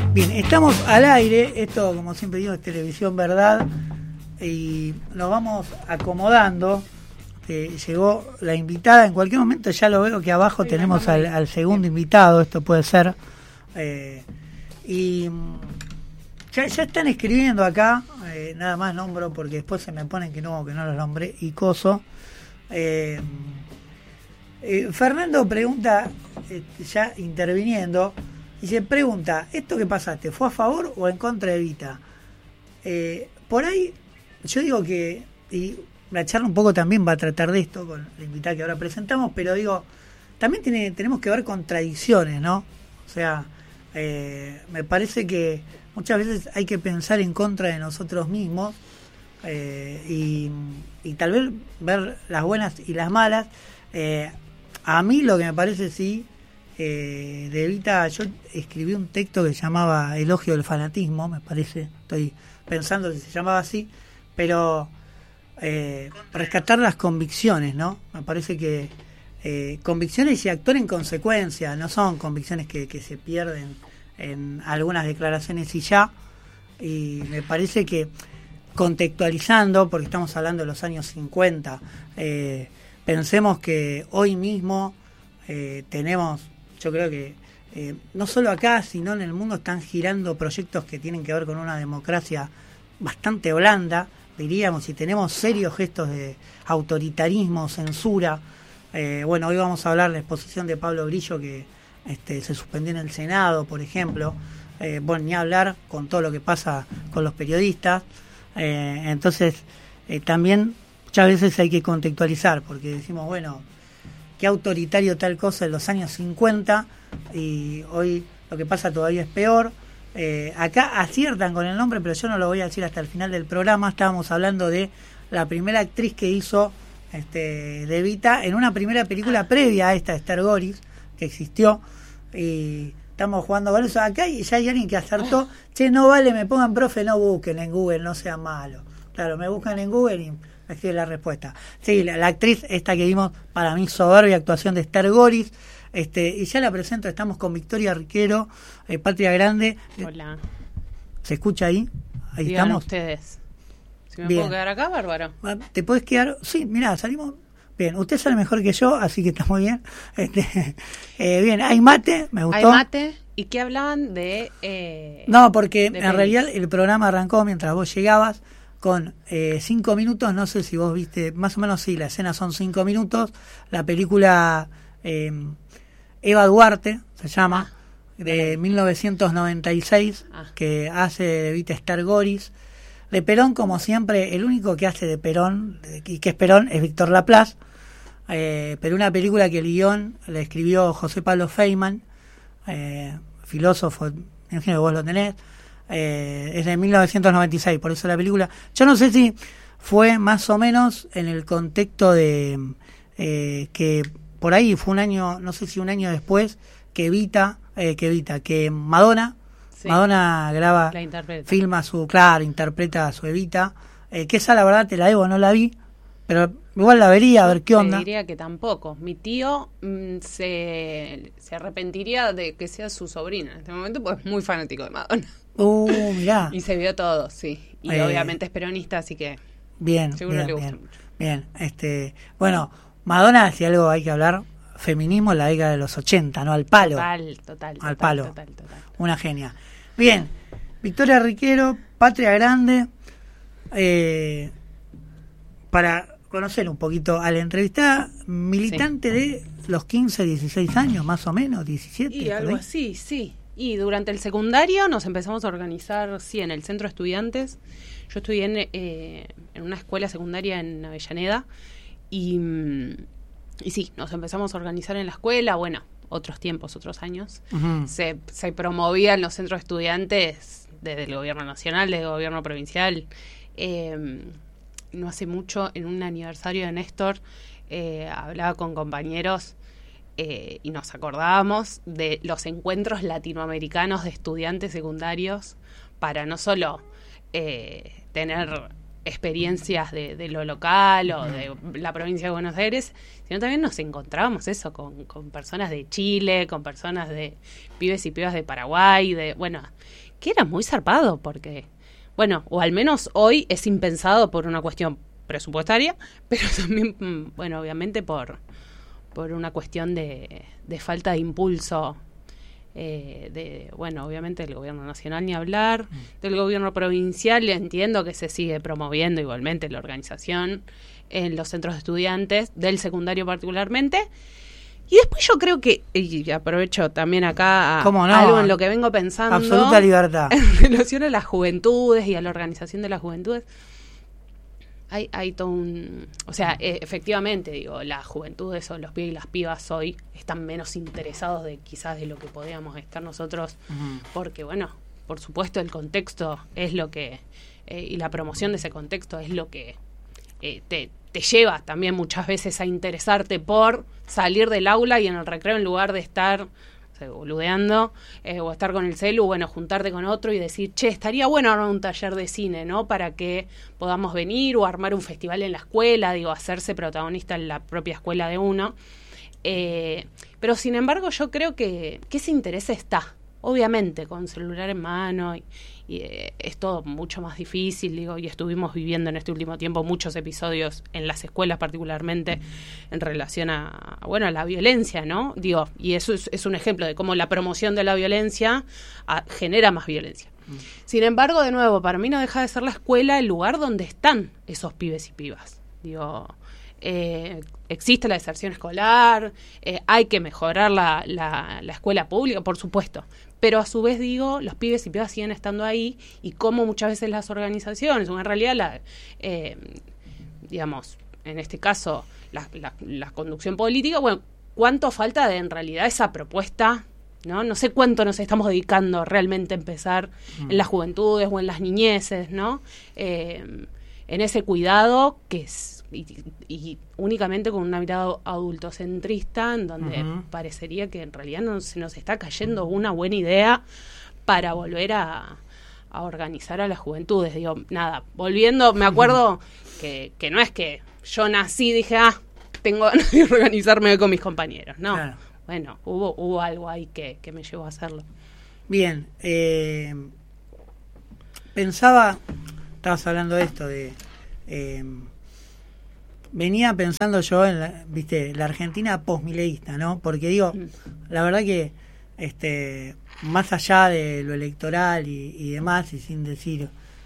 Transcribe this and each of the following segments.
Bien, estamos al aire, esto como siempre digo es Televisión Verdad y nos vamos acomodando. Llegó la invitada, en cualquier momento ya lo veo que abajo tenemos al segundo invitado, esto puede ser. Y ya están escribiendo acá, nada más nombro porque después se me ponen que no los nombré y coso. Fernando pregunta, ya interviniendo, y se pregunta, ¿esto que pasaste fue a favor o en contra de Evita? Por ahí, yo digo que, y la charla un poco también va a tratar de esto, con la invitada que ahora presentamos, pero digo, también tenemos que ver contradicciones, ¿no? O sea, me parece que muchas veces hay que pensar en contra de nosotros mismos y tal vez ver las buenas y las malas. A mí lo que me parece sí, de Evita, yo escribí un texto que se llamaba Elogio del Fanatismo, me parece, estoy pensando si se llamaba así, pero rescatar las convicciones, ¿no? Me parece que convicciones y actuar en consecuencia, no son convicciones que se pierden en algunas declaraciones y ya, y me parece que contextualizando, porque estamos hablando de los años 50, pensemos que hoy mismo tenemos, yo creo que no solo acá, sino en el mundo están girando proyectos que tienen que ver con una democracia bastante blanda, diríamos, y tenemos serios gestos de autoritarismo, censura. Bueno, hoy vamos a hablar de la exposición de Pablo Grillo que se suspendió en el Senado, por ejemplo. Bueno, ni hablar con todo lo que pasa con los periodistas. Entonces, también muchas veces hay que contextualizar, porque decimos, bueno, qué autoritario tal cosa en los años 50 y hoy lo que pasa todavía es peor. Acá aciertan con el nombre, pero yo no lo voy a decir hasta el final del programa. Estábamos hablando de la primera actriz que hizo de Evita en una primera película previa a esta, Esther Goris, que existió, y estamos jugando con eso acá y ya hay alguien que acertó. Che, no vale, me pongan profe, no busquen en Google, no sean malos. Claro, me buscan en Google y me escribe la respuesta. Sí, la actriz esta que vimos, para mí soberbia actuación de Esther Goris. Y ya la presento, estamos con Victoria Riquero, Patria Grande. Hola. ¿Se escucha ahí? Ahí Digan estamos. Ustedes. Si me Bien. puedo quedar acá, bárbaro. ¿Te podés quedar? Sí, mirá, salimos. Bien, usted sale mejor que yo, así que está muy bien. Bien, hay mate, me gustó. Hay mate. ¿Y qué hablaban de...? No, porque en pelis. realidad el programa arrancó mientras vos llegabas con 5 minutos, no sé si vos viste, más o menos sí, la escena son 5 minutos, la película Eva Duarte, se llama, de 1996, que hace de Evita Esther Goris. De Perón, como siempre, el único que hace de Perón, y que es Perón, es Víctor Laplace, pero una película que el guión le escribió José Pablo Feynman, filósofo, me imagino que vos lo tenés, es de 1996, por eso la película. Yo no sé si fue más o menos en el contexto de que por ahí fue un año, no sé si un año después, que Madonna, sí. Madonna graba, filma interpreta a su Evita, que esa la verdad te la debo, no la vi, pero igual la vería, a ver qué onda. Te diría que tampoco. Mi tío se arrepentiría de que sea su sobrina en este momento, porque es muy fanático de Madonna. Mirá. Y se vio todo, sí. Y obviamente es peronista, así que bien, seguro bien, le gusta bien, mucho. Bien, bueno, Madonna, si algo hay que hablar, feminismo en la década de los 80, ¿no? Al palo. Total. Una genia. Bien, Victoria Riquero, Patria Grande, para conocer un poquito a la entrevistada, militante de los 15, 16 años, más o menos, 17. Y algo así, sí. Y durante el secundario nos empezamos a organizar, sí, en el centro de estudiantes. Yo estudié en una escuela secundaria en Avellaneda y sí, nos empezamos a organizar en la escuela, bueno, otros tiempos, otros años. Uh-huh. Se promovía en los centros de estudiantes desde el gobierno nacional, desde el gobierno provincial. No hace mucho, en un aniversario de Néstor, hablaba con compañeros y nos acordábamos de los encuentros latinoamericanos de estudiantes secundarios para no solo tener experiencias de lo local o de la provincia de Buenos Aires, sino también nos encontrábamos eso con personas de Chile, con personas de pibes y pibas de Paraguay, que era muy zarpado porque, o al menos hoy es impensado por una cuestión presupuestaria, pero también, obviamente por una cuestión de falta de impulso. Obviamente del gobierno nacional ni hablar, del gobierno provincial entiendo que se sigue promoviendo igualmente la organización en los centros de estudiantes, del secundario particularmente, y después yo creo que, y aprovecho también acá algo en lo que vengo pensando, absoluta libertad en relación a las juventudes y a la organización de las juventudes. Hay todo un... O sea, efectivamente, digo, las juventudes o los pibes y las pibas hoy están menos interesados quizás de lo que podíamos estar nosotros, porque, por supuesto el contexto es lo que... y la promoción de ese contexto es lo que te lleva también muchas veces a interesarte por salir del aula y en el recreo, en lugar de estar boludeando o estar con el celu, juntarte con otro y decir, estaría bueno armar un taller de cine, ¿no? Para que podamos venir, o armar un festival en la escuela, hacerse protagonista en la propia escuela de uno. Pero sin embargo yo creo que ese interés está, obviamente, con celular en mano y es todo mucho más difícil, y estuvimos viviendo en este último tiempo muchos episodios en las escuelas particularmente en relación a la violencia, ¿no? Y eso es un ejemplo de cómo la promoción de la violencia genera más violencia. Sin embargo, de nuevo, para mí no deja de ser la escuela el lugar donde están esos pibes y pibas. Existe la deserción escolar, hay que mejorar la escuela pública, por supuesto, pero a su vez los pibes y pibas siguen estando ahí, y como muchas veces las organizaciones, o en realidad en este caso la conducción política, cuánto falta en realidad esa propuesta, no sé cuánto nos estamos dedicando realmente a empezar en las juventudes o en las niñeces, ¿no? En ese cuidado que es y únicamente con una mirada adultocentrista, en donde parecería que en realidad se nos está cayendo una buena idea para volver a organizar a las juventudes. Volviendo, me acuerdo que no es que yo nací y dije, tengo ganas de organizarme con mis compañeros, no. Claro. Hubo algo ahí que me llevó a hacerlo. Bien, pensaba, estabas hablando de esto, venía pensando yo en la Argentina posmileísta, ¿no? Porque la verdad que más allá de lo electoral y demás, y sin decir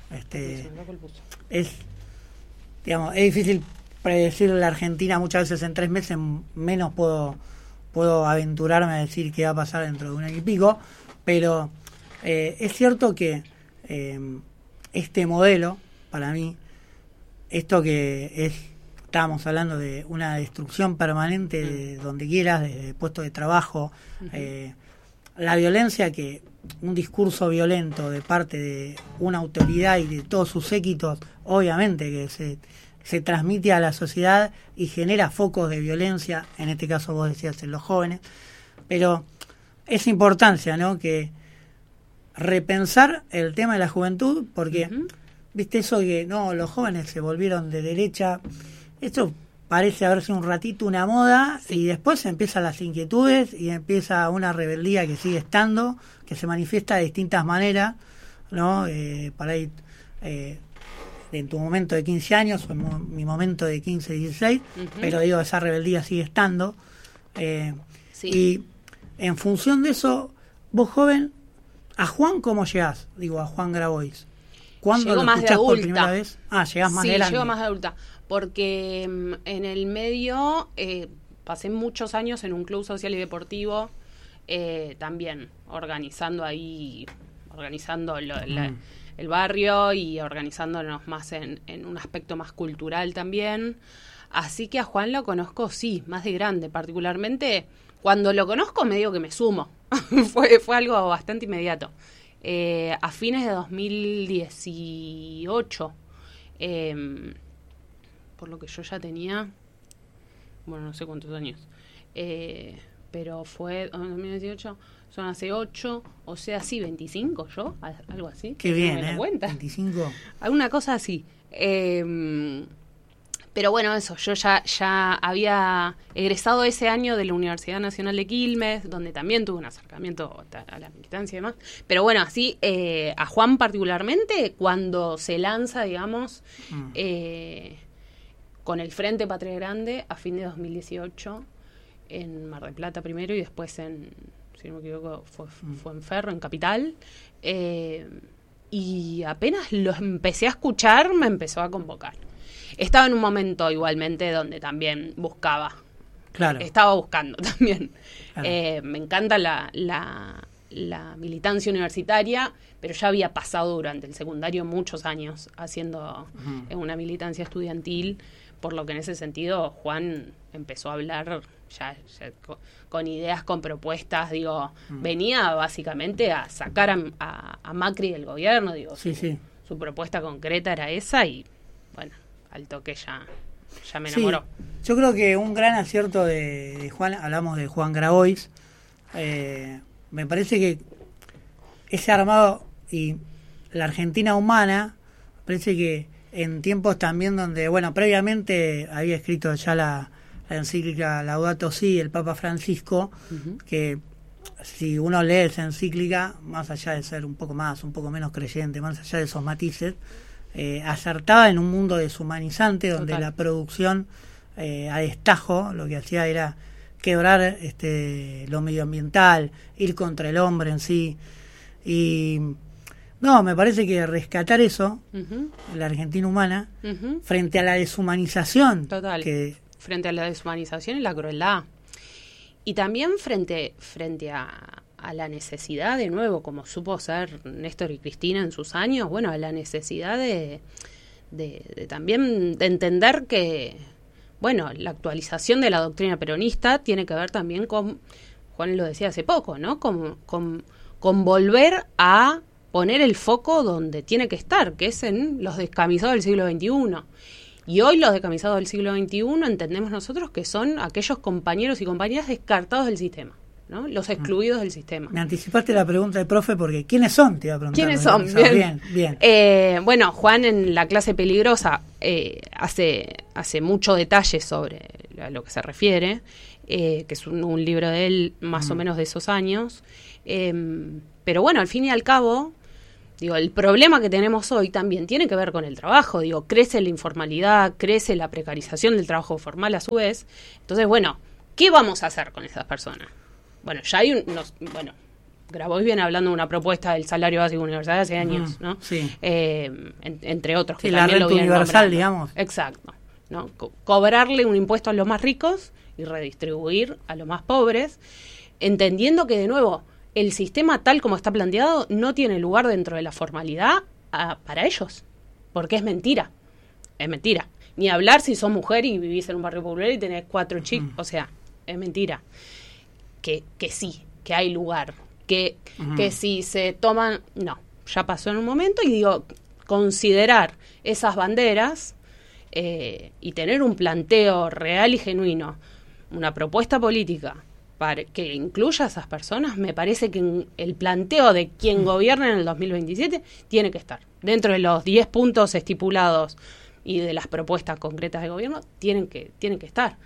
es difícil predecir la Argentina muchas veces en 3 meses, menos puedo aventurarme a decir qué va a pasar dentro de un año y pico, pero es cierto que este modelo, para mí, esto que estábamos hablando de una destrucción permanente de donde quieras, de puestos de trabajo, la violencia, que un discurso violento de parte de una autoridad y de todos sus séquitos, obviamente que se transmite a la sociedad y genera focos de violencia, en este caso vos decías en los jóvenes, pero esa importancia, ¿no? Que repensar el tema de la juventud, porque viste eso que los jóvenes se volvieron de derecha, esto parece haberse un ratito una moda, y después empiezan las inquietudes y empieza una rebeldía que sigue estando, que se manifiesta de distintas maneras, ¿no? Para ahí en tu momento de 15 años o en mi momento de 15, 16, pero esa rebeldía sigue estando, y en función de eso, vos joven, ¿a Juan cómo llegás? A Juan Grabois. ¿Cuándo lo escuchás por primera vez? Llegás más de grande. Sí, llego más de adulta, porque en el medio pasé muchos años en un club social y deportivo, también organizando el barrio y organizándonos más en un aspecto más cultural también. Así que a Juan lo conozco, más de grande. Particularmente, cuando lo conozco, me digo que me sumo. fue algo bastante inmediato. A fines de 2018, por lo que yo ya tenía, no sé cuántos años, pero fue 2018, son hace 8, o sea, sí, 25 yo, algo así. Qué bien, no me doy cuenta. 25. Alguna cosa así. Pero bueno, eso, yo ya había egresado ese año de la Universidad Nacional de Quilmes, donde también tuve un acercamiento a la militancia y demás. Pero bueno, así, a Juan particularmente, cuando se lanza, digamos, con el Frente Patria Grande a fin de 2018, en Mar del Plata primero y después si no me equivoco, fue en Ferro, en Capital. Y apenas lo empecé a escuchar, me empezó a convocar. Estaba en un momento igualmente donde también buscaba. Claro. Estaba buscando también. Claro. Me encanta la militancia universitaria, pero ya había pasado durante el secundario muchos años haciendo una militancia estudiantil, por lo que en ese sentido Juan empezó a hablar ya con ideas, con propuestas, digo, venía básicamente a sacar a Macri del gobierno, digo, su propuesta concreta era esa y bueno, al toque ya me enamoró. Sí, yo creo que un gran acierto de Juan, hablamos de Juan Grabois, me parece que ese armado y la Argentina humana, parece que en tiempos también donde, bueno, previamente había escrito ya la encíclica Laudato Si, el Papa Francisco, que si uno lee esa encíclica, más allá de ser un poco menos creyente, más allá de esos matices, acertaba en un mundo deshumanizante donde la producción a destajo lo que hacía era quebrar lo medioambiental, ir contra el hombre en sí. Y no, me parece que rescatar eso, la Argentina humana, frente a la deshumanización. Total. Frente a la deshumanización y la crueldad. Y también frente a la necesidad, de nuevo, como supo ser Néstor y Cristina en sus años, bueno, a la necesidad de también de entender que, bueno, la actualización de la doctrina peronista tiene que ver también con, Juan lo decía hace poco, ¿no? Con volver a poner el foco donde tiene que estar, que es en los descamisados del siglo XXI. Y hoy los descamisados del siglo XXI entendemos nosotros que son aquellos compañeros y compañeras descartados del sistema, ¿no? Los excluidos del sistema. Me anticipaste la pregunta del profe porque ¿quiénes son? Te iba a preguntar. ¿Quiénes son? Bien. Bueno, Juan en La clase peligrosa hace mucho detalle sobre a lo que se refiere, que es un libro de él más o menos de esos años. Pero bueno, al fin y al cabo, digo, el problema que tenemos hoy también tiene que ver con el trabajo. Digo, crece la informalidad, crece la precarización del trabajo formal a su vez. Entonces, bueno, ¿qué vamos a hacer con esas personas? Bueno, ya hay Grabois viene hablando de una propuesta del salario básico universal hace años, ¿no? Sí. Entre otros. Sí, que la renta universal, digamos. Exacto, ¿no? Cobrarle un impuesto a los más ricos y redistribuir a los más pobres, entendiendo que, de nuevo, el sistema tal como está planteado no tiene lugar dentro de la formalidad para ellos, porque es mentira. Ni hablar si sos mujer y vivís en un barrio popular y tenés 4 chicos, o sea, es mentira. Que sí, que hay lugar, que si se toman... No, ya pasó en un momento y digo, considerar esas banderas y tener un planteo real y genuino, una propuesta política para que incluya a esas personas, me parece que el planteo de quien gobierna en el 2027 tiene que estar. Dentro de los 10 puntos estipulados y de las propuestas concretas de gobierno, tienen que estar.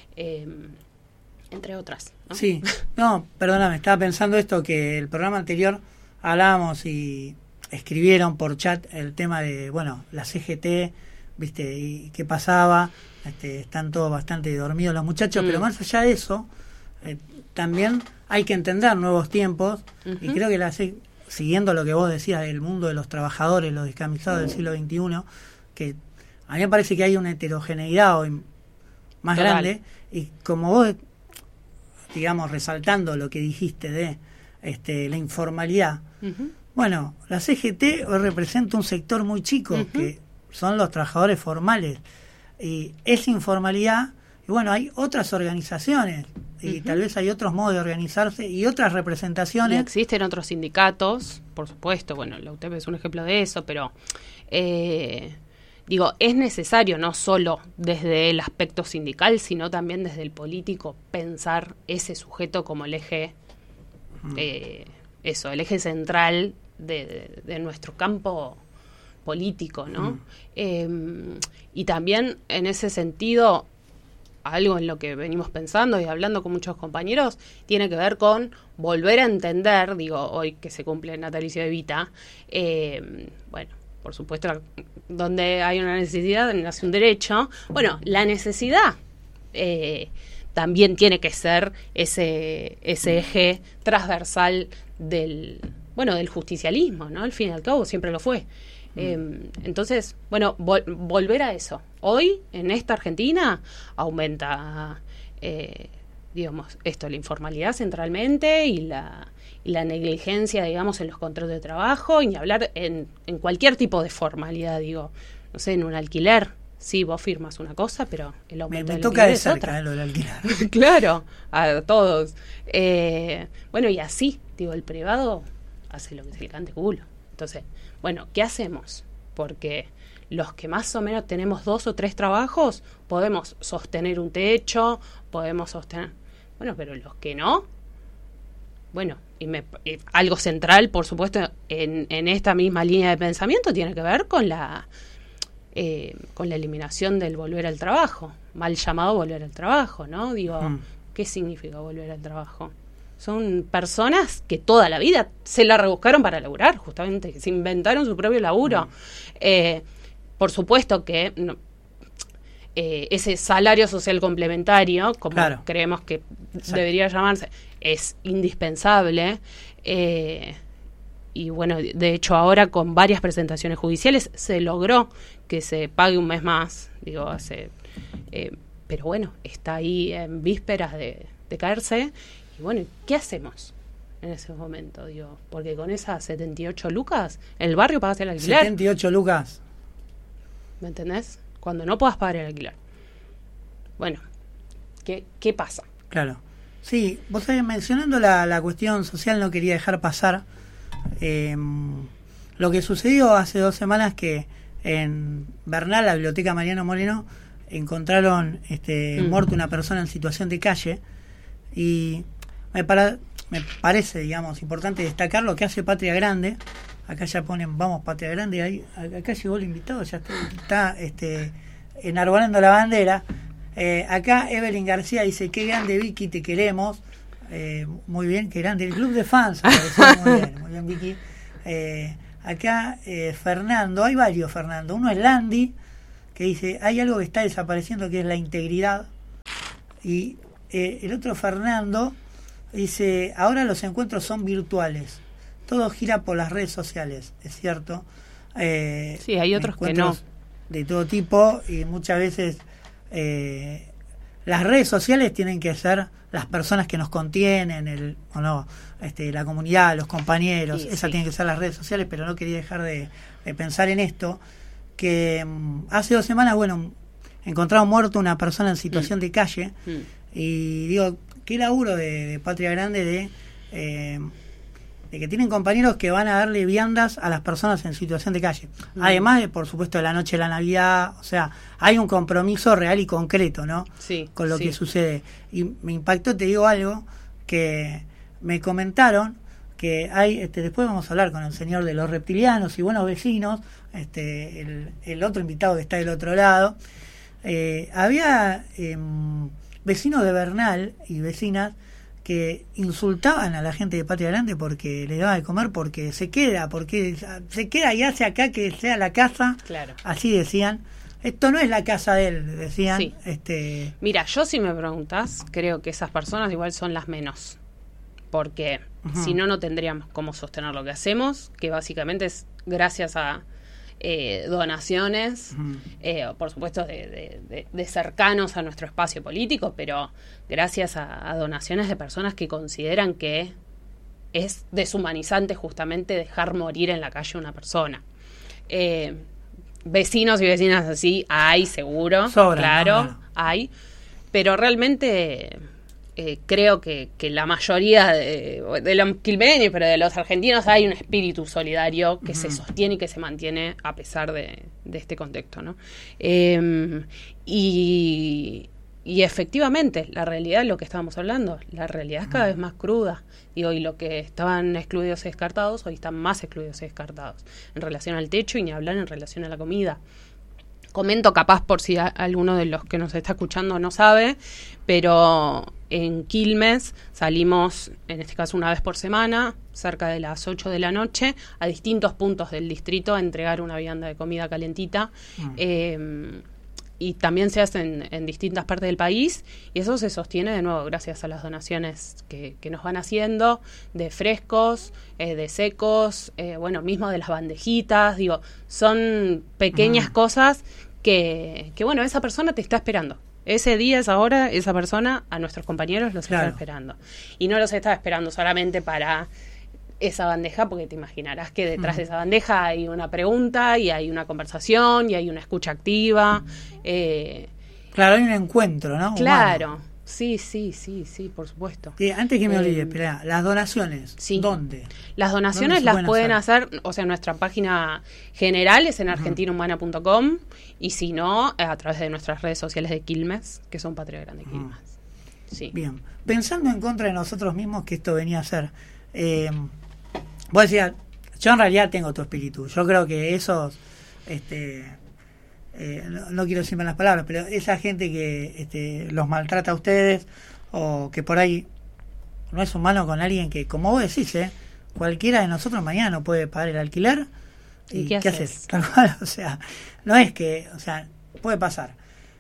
Entre otras, ¿no? Sí, no, perdóname, estaba pensando esto, que el programa anterior hablábamos y escribieron por chat el tema de, bueno, la CGT, ¿viste? Y qué pasaba, están todos bastante dormidos los muchachos, pero más allá de eso, también hay que entender nuevos tiempos, y creo que siguiendo lo que vos decías del mundo de los trabajadores, los descamisados del siglo XXI, que a mí me parece que hay una heterogeneidad hoy más grande, y como vos, digamos, resaltando lo que dijiste de la informalidad, bueno, la CGT hoy representa un sector muy chico, que son los trabajadores formales, y esa informalidad, y bueno, hay otras organizaciones, y tal vez hay otros modos de organizarse y otras representaciones. Y existen otros sindicatos, por supuesto, bueno, la UTEP es un ejemplo de eso, pero digo, es necesario no solo desde el aspecto sindical, sino también desde el político pensar ese sujeto como el eje eso, el eje central de nuestro campo político, ¿no? Y también en ese sentido, algo en lo que venimos pensando y hablando con muchos compañeros, tiene que ver con volver a entender, digo, hoy que se cumple el natalicio de Evita, bueno, por supuesto, donde hay una necesidad, nace un derecho. Bueno, la necesidad también tiene que ser ese eje transversal del justicialismo, ¿no? Al fin y al cabo siempre lo fue. Entonces, bueno, volver a eso. Hoy, en esta Argentina, aumenta, digamos, la informalidad centralmente y la negligencia, digamos, en los contratos de trabajo, y ni hablar en cualquier tipo de formalidad, digo, no sé, en un alquiler. Sí, vos firmas una cosa, pero el aumento me del toca de alquiler es cerca, otra. lo del alquiler. Claro, a todos. Bueno, y así, digo, el privado hace lo que se le cante culo. Entonces, bueno, ¿qué hacemos? Porque los que más o menos tenemos 2 o 3 trabajos, podemos sostener un techo, podemos sostener... Bueno, pero los que no... Bueno, algo central, por supuesto, en esta misma línea de pensamiento tiene que ver con la eliminación del volver al trabajo, mal llamado volver al trabajo, ¿no? Digo, ¿qué significa volver al trabajo? Son personas que toda la vida se la rebuscaron para laburar, justamente, que se inventaron su propio laburo. Por supuesto que ese salario social complementario, como creemos que debería llamarse, es indispensable. Y bueno, de hecho ahora con varias presentaciones judiciales se logró que se pague un mes más, digo, pero bueno, está ahí en vísperas de caerse. Y bueno, ¿qué hacemos en ese momento? Digo, porque con esas 78 lucas, el barrio pagas el alquiler. 78 lucas. ¿Me entendés? Cuando no puedas pagar el alquiler. Bueno, ¿qué pasa? Claro. Sí, vos sabés, mencionando la cuestión social, no quería dejar pasar lo que sucedió hace 2 semanas, que en Bernal, la biblioteca Mariano Moreno, encontraron muerto una persona en situación de calle. Y me parece, digamos, importante destacar lo que hace Patria Grande. Acá ya ponen, vamos, Patria Grande. Ahí, acá llegó el invitado, ya está enarbolando la bandera. Acá Evelyn García dice: qué grande, Vicky, te queremos. Muy bien, qué grande. El club de fans, muy bien, Vicky. Acá Fernando, hay varios Fernando. Uno es Landy, que dice: hay algo que está desapareciendo, que es la integridad. Y el otro Fernando dice: ahora los encuentros son virtuales, todo gira por las redes sociales. Es cierto. Sí, hay otros que no, de todo tipo, y muchas veces las redes sociales tienen que ser las personas que nos contienen, la comunidad, los compañeros. Sí, esas tienen que ser las redes sociales. Pero no quería dejar de pensar en esto, que hace 2 semanas, bueno, encontraron muerto una persona en situación de calle. Y digo, qué laburo de Patria Grande de que tienen compañeros que van a darle viandas a las personas en situación de calle. Además de, por supuesto, de la noche de la Navidad. O sea, hay un compromiso real y concreto, ¿no? Sí, con lo que sucede. Y me impactó, te digo algo, que me comentaron que hay, después vamos a hablar con el señor de los reptilianos y buenos vecinos, el otro invitado que está del otro lado. Había vecinos de Bernal y vecinas que insultaban a la gente de Patria Grande porque le daba de comer, porque se queda y hace acá que sea la casa. Claro. Así decían. Esto no es la casa de él, decían. Sí. Mira, yo, si me preguntás, creo que esas personas igual son las menos, porque si no, no tendríamos cómo sostener lo que hacemos, que básicamente es gracias a donaciones, por supuesto de cercanos a nuestro espacio político, pero gracias a donaciones de personas que consideran que es deshumanizante justamente dejar morir en la calle a una persona. Vecinos y vecinas así hay, seguro. Sobran, claro, no. Hay, pero realmente creo que la mayoría de los quilmeños, pero de los argentinos, hay un espíritu solidario que se sostiene y que se mantiene a pesar de este contexto, ¿no? Y Y efectivamente, la realidad es lo que estábamos hablando, la realidad es cada vez más cruda. Digo, y lo que estaban excluidos y descartados, hoy están más excluidos y descartados. En relación al techo y ni hablar en relación a la comida. Comento capaz por si alguno de los que nos está escuchando no sabe, pero en Quilmes salimos, en este caso una vez por semana, cerca de las 8 de la noche, a distintos puntos del distrito a entregar una vianda de comida calentita. Y también se hacen en distintas partes del país, y eso se sostiene de nuevo gracias a las donaciones que nos van haciendo, de frescos, de secos, bueno, mismo de las bandejitas, digo, son pequeñas cosas que, bueno, esa persona te está esperando. Ese día, esa hora, esa persona, a nuestros compañeros los está esperando. Y no los está esperando solamente para esa bandeja, porque te imaginarás que detrás de esa bandeja hay una pregunta y hay una conversación y hay una escucha activa. Claro, hay un encuentro, ¿no? Claro, humano. Sí, por supuesto. Antes que me olvide, espera, las donaciones, sí. ¿Dónde? Las donaciones las pueden hacer, o sea, nuestra página general es en argentinahumana.com y si no, a través de nuestras redes sociales de Quilmes, que son Patria Grande Quilmes. Sí. Bien, pensando en contra de nosotros mismos que esto venía a ser, vos decías, yo en realidad tengo tu espíritu, yo creo que esos, no quiero decir malas palabras, pero esa gente que los maltrata a ustedes o que por ahí no es humano con alguien que, como vos decís, cualquiera de nosotros mañana no puede pagar el alquiler. ¿Y qué haces? Tal cual, o sea, no es que, o sea, puede pasar.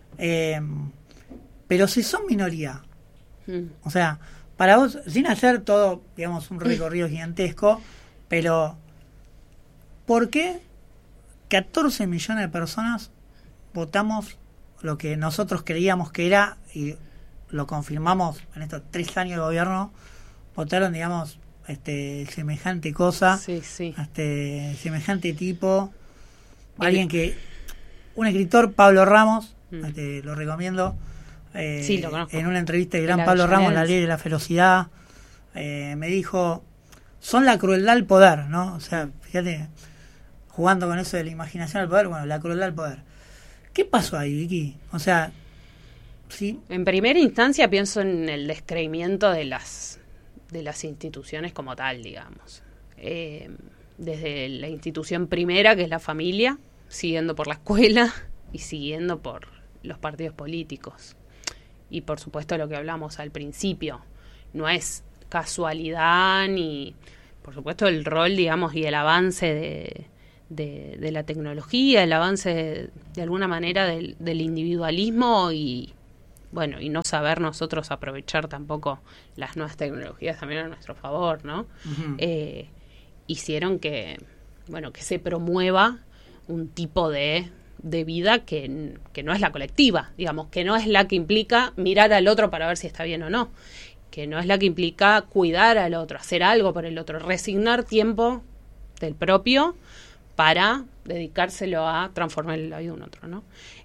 Pero si son minoría, o sea, para vos, sin hacer todo, digamos, un recorrido gigantesco, pero ¿por qué 14 millones de personas votamos lo que nosotros creíamos que era, y lo confirmamos en estos 3 años de gobierno, votaron, digamos, semejante cosa, semejante tipo, alguien que, un escritor, Pablo Ramos, lo recomiendo, lo conozco, en una entrevista de gran Pablo Ramos, La ley de la ferocidad, me dijo, son la crueldad al poder, ¿no? O sea, fíjate, jugando con eso de la imaginación al poder, bueno, la crueldad al poder. ¿Qué pasó ahí, Vicky? O sea, sí. En primera instancia pienso en el descreimiento de las instituciones como tal, digamos. Desde la institución primera, que es la familia, siguiendo por la escuela y siguiendo por los partidos políticos. Y por supuesto lo que hablamos al principio, no es casualidad ni, por supuesto, el rol, digamos, y el avance de la tecnología, el avance de alguna manera del individualismo y, bueno, y no saber nosotros aprovechar tampoco las nuevas tecnologías también a nuestro favor, ¿no? Hicieron que, bueno, que se promueva un tipo de vida que no es la colectiva, digamos, que no es la que implica mirar al otro para ver si está bien o no, que no es la que implica cuidar al otro, hacer algo por el otro, resignar tiempo del propio para dedicárselo a transformar la vida de un otro, ¿no?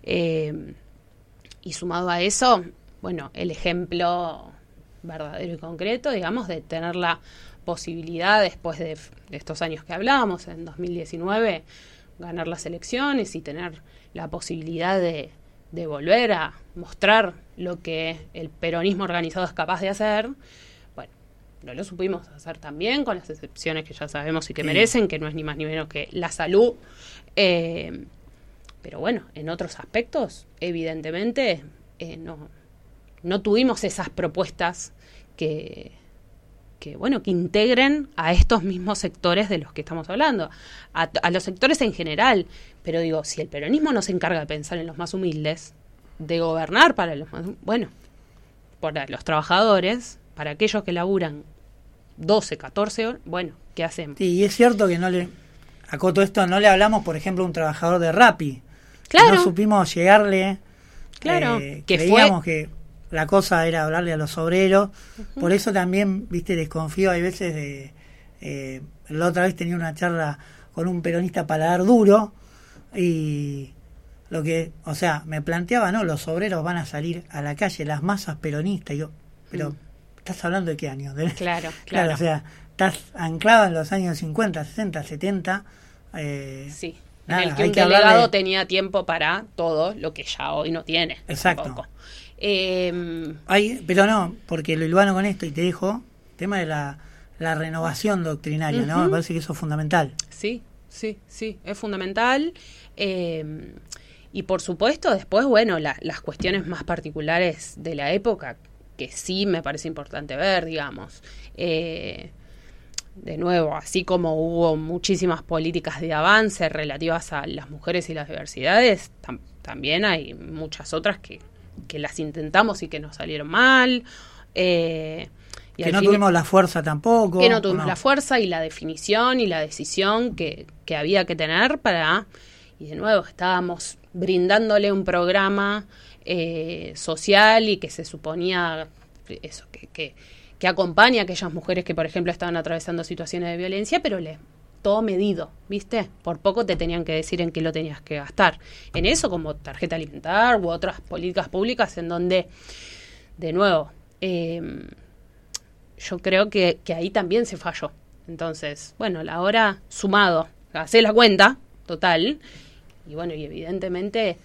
Y sumado a eso, bueno, el ejemplo verdadero y concreto, digamos, de tener la posibilidad, después de estos años que hablábamos, en 2019, ganar las elecciones y tener la posibilidad de volver a mostrar lo que el peronismo organizado es capaz de hacer. Bueno, no lo supimos hacer tan bien, con las excepciones que ya sabemos y que merecen, que no es ni más ni menos que la salud. Pero bueno, en otros aspectos, evidentemente, no tuvimos esas propuestas que integren a estos mismos sectores de los que estamos hablando, a los sectores en general. Pero digo, si el peronismo no se encarga de pensar en los más humildes, de gobernar para los más, bueno, para los trabajadores, para aquellos que laburan 12, 14 horas, bueno, ¿qué hacemos? Sí, y es cierto que acoto esto, no le hablamos, por ejemplo, a un trabajador de Rappi. Claro. No supimos llegarle. Claro. Creíamos que la cosa era hablarle a los obreros. Por eso también, viste, desconfío hay veces de... la otra vez tenía una charla con un peronista paladar duro y lo que, o sea, me planteaba, ¿no? Los obreros van a salir a la calle, las masas peronistas. Y yo, pero, ¿estás hablando de qué años? Claro. O sea, estás anclado en los años 50, 60, 70. Sí. Nada, en el que un delegado tenía tiempo para todo lo que ya hoy no tiene. Exacto. Tampoco. Pero no, porque lo hilvano con esto y te dejo, el tema de la renovación doctrinaria, ¿no? Me parece que eso es fundamental. Sí, es fundamental. Y por supuesto, después, bueno, las cuestiones más particulares de la época, que sí me parece importante ver, digamos. De nuevo, así como hubo muchísimas políticas de avance relativas a las mujeres y las diversidades, también hay muchas otras que las intentamos y que nos salieron mal. Y que no tuvimos la fuerza tampoco. Que no tuvimos la fuerza y la definición y la decisión que había que tener para... Y de nuevo, estábamos brindándole un programa social y que se suponía eso, que acompaña a aquellas mujeres que, por ejemplo, estaban atravesando situaciones de violencia, pero todo medido, ¿viste? Por poco te tenían que decir en qué lo tenías que gastar. En eso, como tarjeta alimentar u otras políticas públicas en donde, de nuevo, yo creo que ahí también se falló. Entonces, bueno, ahora sumado, hacé la cuenta total, y bueno, y evidentemente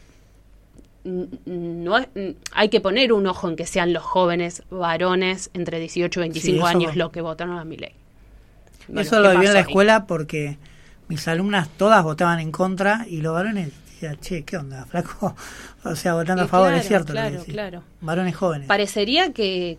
no hay que poner un ojo en que sean los jóvenes varones entre 18 y 25 años los que votaron a Milei. Bueno, eso lo viví en la escuela porque mis alumnas todas votaban en contra y los varones decían, che, ¿qué onda, flaco? O sea, votando a favor, claro, es cierto. Claro. Varones jóvenes. Parecería que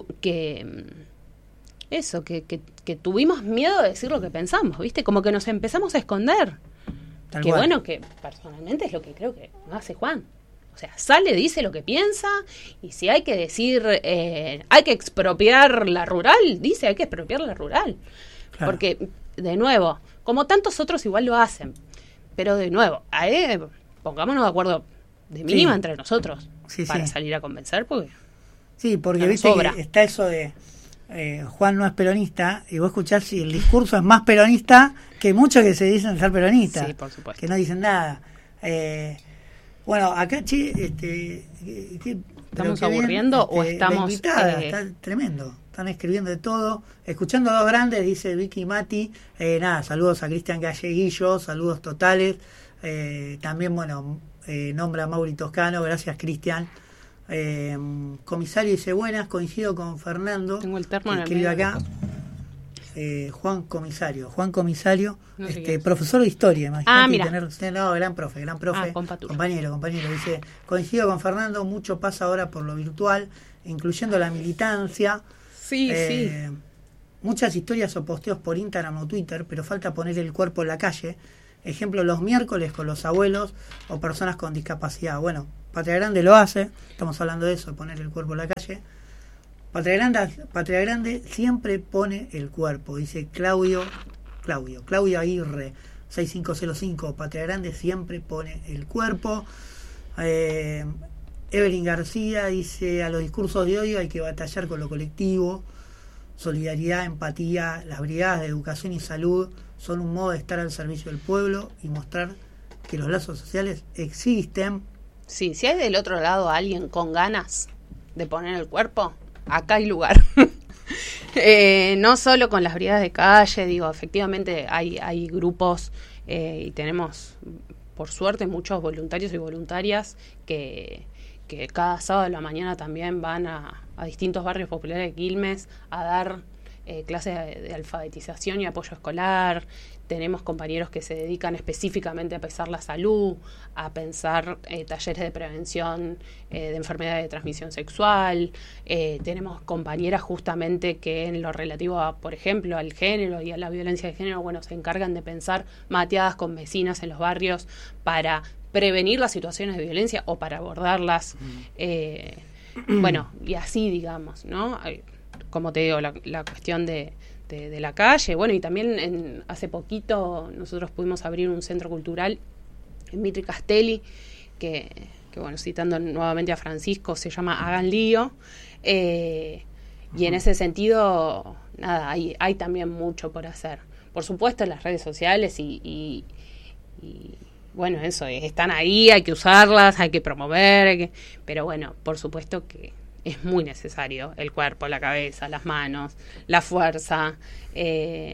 tuvimos miedo de decir lo que pensamos, ¿viste? Como que nos empezamos a esconder. Tal que cual. Bueno, que personalmente es lo que creo que hace Juan. O sea, sale, dice lo que piensa, y si hay que decir, hay que expropiar la rural, dice, hay que expropiar la rural. Claro. Porque, de nuevo, como tantos otros igual lo hacen, pero de nuevo, pongámonos de acuerdo de mínima entre nosotros para salir a convencer, porque... Sí, porque viste que está eso de Juan no es peronista, y vos escuchás si el discurso es más peronista que muchos que se dicen ser peronistas, sí, por supuesto, que no dicen nada. Bueno, acá, ¿estamos aburriendo o estamos...? La invitada, está tremendo. Están escribiendo de todo. Escuchando a dos grandes, dice Vicky Mati. Saludos a Cristian Galleguillo, saludos totales. También, bueno, nombra a Mauri Toscano. Gracias, Cristian. Comisario dice, buenas, coincido con Fernando. Tengo el termo en el medio. Acá. Juan Comisario, no sé profesor de historia, imagínate gran profe, compañero, dice, coincido con Fernando, mucho pasa ahora por lo virtual, incluyendo la militancia, sí. Muchas historias o posteos por Instagram o Twitter, pero falta poner el cuerpo en la calle, ejemplo los miércoles con los abuelos o personas con discapacidad. Bueno, Patria Grande lo hace, estamos hablando de eso, poner el cuerpo en la calle. Patria Grande siempre pone el cuerpo, dice Claudio Aguirre, 6505. Patria Grande siempre pone el cuerpo. Evelyn García dice, a los discursos de odio hay que batallar con lo colectivo. Solidaridad, empatía, las brigadas de educación y salud son un modo de estar al servicio del pueblo y mostrar que los lazos sociales existen. Sí, si hay del otro lado alguien con ganas de poner el cuerpo, acá hay lugar. No solo con las brigadas de calle, digo, efectivamente hay grupos y tenemos, por suerte, muchos voluntarios y voluntarias que cada sábado de la mañana también van a distintos barrios populares de Quilmes a dar clases de alfabetización y apoyo escolar. Tenemos compañeros que se dedican específicamente a pensar la salud, a pensar talleres de prevención de enfermedades de transmisión sexual. Tenemos compañeras justamente que en lo relativo a, por ejemplo, al género y a la violencia de género, bueno, se encargan de pensar mateadas con vecinas en los barrios para prevenir las situaciones de violencia o para abordarlas. Bueno, y así, digamos, ¿no? Como te digo, la cuestión de la calle, bueno, y también hace poquito nosotros pudimos abrir un centro cultural en Mitri Castelli, que bueno, citando nuevamente a Francisco, se llama Hagan Lío, y en ese sentido, nada, hay también mucho por hacer. Por supuesto, las redes sociales y bueno, eso, están ahí, hay que usarlas, hay que promover, pero bueno, por supuesto que es muy necesario el cuerpo, la cabeza, las manos, la fuerza,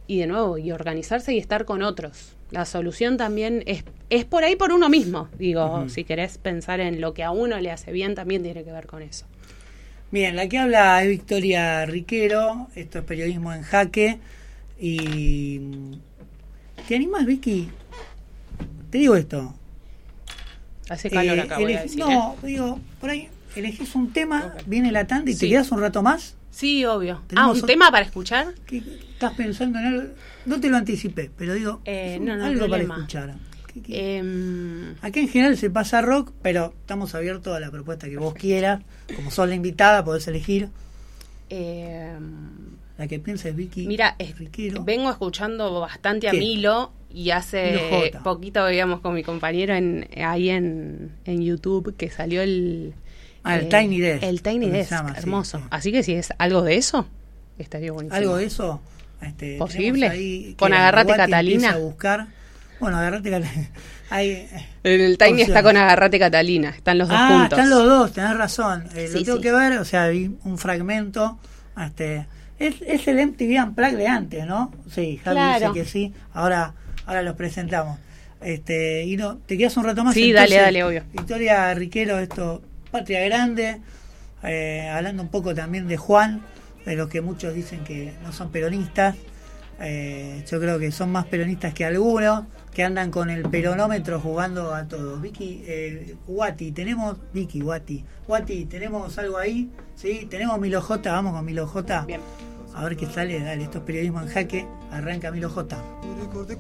y de nuevo, y organizarse y estar con otros. La solución también es por ahí por uno mismo. Digo, si querés pensar en lo que a uno le hace bien, también tiene que ver con eso. Bien, la que habla es Victoria Riquero, esto es Periodismo en Jaque. Y ¿te animas, Vicky? Te digo esto. Hace calor acá, voy a decir. No, digo, por ahí elegís un tema, viene la tanda y te quedás un rato más. Sí, obvio. ¿Un tema para escuchar? ¿Qué estás pensando en algo? No te lo anticipé, pero digo, algo para escuchar. Aquí en general se pasa rock, pero estamos abiertos a la propuesta que vos quieras. Como sos la invitada, podés elegir. La que piensa es Vicky. Mira, Riquero. Vengo escuchando bastante a Milo y hace poquito veíamos con mi compañero ahí en YouTube que salió el Tiny Desk. El Tiny Desk, hermoso. Sí. Así que si es algo de eso, estaría buenísimo. ¿Algo de eso? ¿Posible? Ahí, con Agarrate Catalina. A buscar. Bueno, Agarrate Catalina. El Tiny está con Agarrate Catalina. Están los dos juntos. Están los dos, tenés razón. Lo tengo sí. que ver, o sea, vi un fragmento. Es el MTV Unplugged de antes, ¿no? Sí, Javi dice que sí. Ahora los presentamos. Y no, ¿te quedas un rato más? Sí, entonces, dale, obvio. Victoria Riquero, Patria Grande, hablando un poco también de Juan, de los que muchos dicen que no son peronistas. Yo creo que son más peronistas que algunos, que andan con el peronómetro jugando a todos. Vicky, Guati, tenemos algo ahí, ¿sí? Tenemos Milo J, vamos con Milo J. Bien. A ver qué sale, dale, esto es Periodismo en Jaque, arranca Milo J.